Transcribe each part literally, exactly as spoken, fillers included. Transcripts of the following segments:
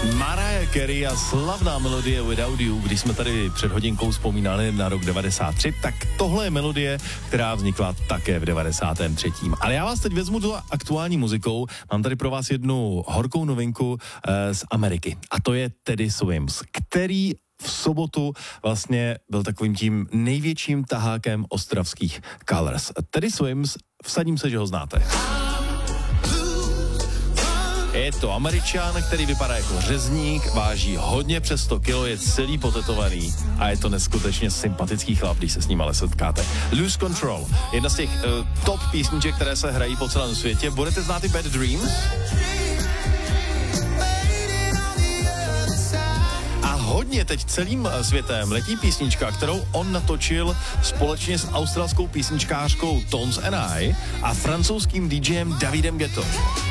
Mariah Carey a slavná melodie Without You, když jsme tady před hodinkou vzpomínali na rok devadesát tři, tak tohle je melodie, která vznikla také v devadesátém třetím Ale já vás teď vezmu do aktuální muzikou. Mám tady pro vás jednu horkou novinku e, z Ameriky. A to je Teddy Swims, který v sobotu vlastně byl takovým tím největším tahákem ostravských Colors. Teddy Swims, vsadím se, že ho znáte. Je to Američan, který vypadá jako řezník, váží hodně přes sto kilo, je celý potetovaný a je to neskutečně sympatický chlap, když se s ním ale setkáte. Lose Control, jedna z těch uh, top písniček, které se hrají po celém světě. Budete znát i Bad Dreams? A hodně teď celým světem letí písnička, kterou on natočil společně s australskou písničkářkou Tones and I a francouzským DJem Davidem Guettou.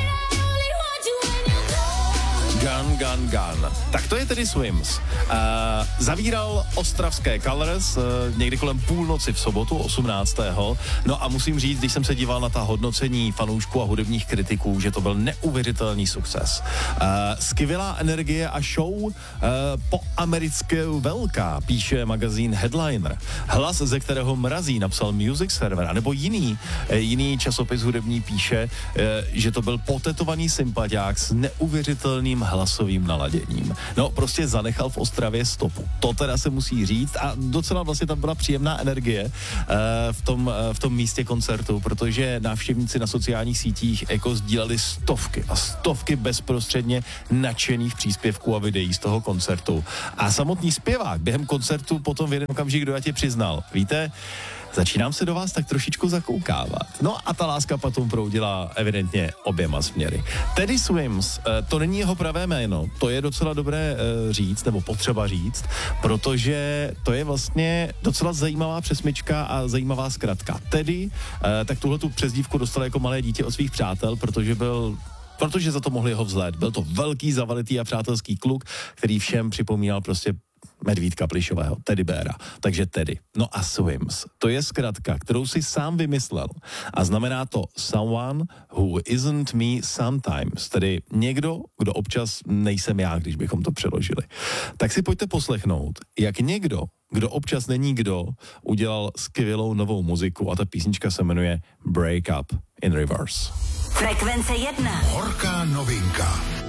Gun, gun, gun. Tak to je tedy Swims. Uh, zavíral ostravské Colors uh, někdy kolem půlnoci v sobotu osmnáctého No a musím říct, když jsem se díval na ta hodnocení fanoušků a hudebních kritiků, že to byl neuvěřitelný sukces. Uh, skvělá energie a show uh, po americké velká, píše magazín Headliner. Hlas, ze kterého mrazí, napsal Music Server, anebo jiný, uh, jiný časopis hudební píše, uh, že to byl potetovaný sympatiák s neuvěřitelným hlasovým naladěním. No, prostě zanechal v Ostravě stopu. To teda se musí říct a docela vlastně tam byla příjemná energie uh, v, tom, uh, v tom místě koncertu, protože návštěvníci na sociálních sítích jako sdíleli stovky a stovky bezprostředně nadšených příspěvků a videí z toho koncertu. A samotný zpěvák během koncertu potom v jeden okamžik dojatě přiznal. Víte, začínám se do vás tak trošičku zakoukávat. No a ta láska potom proudila evidentně oběma směry. Teddy Swims, to není jeho pravé jméno, to je docela dobré říct, nebo potřeba říct, protože to je vlastně docela zajímavá přesmička a zajímavá zkratka. Teddy, tak tuhletu přezdívku dostal jako malé dítě od svých přátel, protože byl protože za to mohli jeho vzhled. Byl to velký, zavalitý a přátelský kluk, který všem připomínal prostě medvídka plyšového, Teddy Beara. Takže Teddy. No a Swims, to je zkratka, kterou si sám vymyslel. A znamená to someone who isn't me sometimes. Tedy někdo, kdo občas nejsem já, když bychom to přeložili. Tak si pojďte poslechnout, jak někdo, kdo občas není kdo, udělal skvělou novou muziku a ta písnička se jmenuje Break Up in Reverse. Frekvence jedna. Horká novinka.